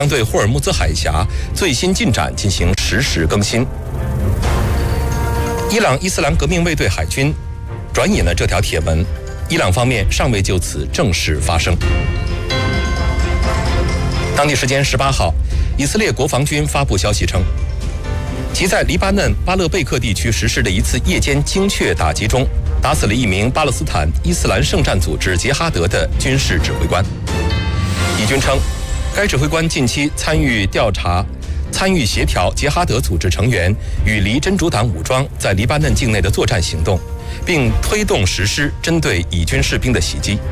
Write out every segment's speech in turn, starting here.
将对霍尔木兹海峡最新进展进行实时更新。伊朗伊斯兰革命卫队海军转引了这条帖文，伊朗方面尚未就此正式发声。当地时间18号，以色列国防军发布消息称，其在黎巴嫩巴勒贝克地区实施的一次夜间精确打击中，打死了一名巴勒斯坦伊斯兰圣战组织杰哈德的军事指挥官。以军称，该指挥官近期参与协调杰哈德组织成员与离真主党武装在黎巴嫩境内的作战行动，并推动实施针对以军士兵的袭击。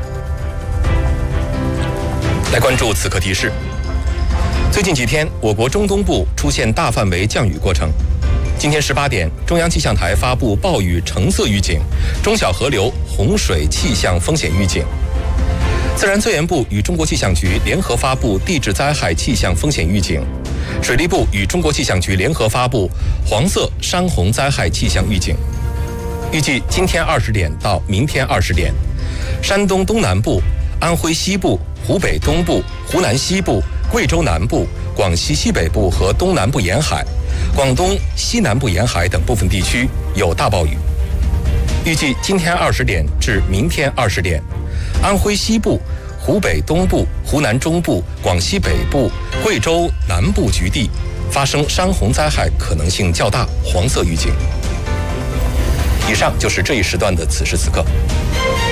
来关注此刻提示。最近几天，我国中东部出现大范围降雨过程。今天18点，中央气象台发布暴雨橙色预警，中小河流洪水气象风险预警。自然资源部与中国气象局联合发布地质灾害气象风险预警，水利部与中国气象局联合发布黄色山洪灾害气象预警。预计今天20点到明天20点，山东东南部、安徽西部、湖北东部、湖南西部、贵州南部、广西西北部和东南部沿海、广东西南部沿海等部分地区有大暴雨。预计今天20点至明天20点，安徽西部、湖北东部、湖南中部、广西北部、贵州南部局地发生山洪灾害可能性较大，黄色预警。以上就是这一时段的此时此刻。